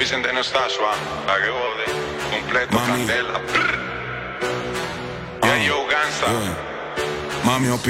Vicente no sta su, la che vuole, completo, candela. Yeah, yo, gangsta. Mami, ho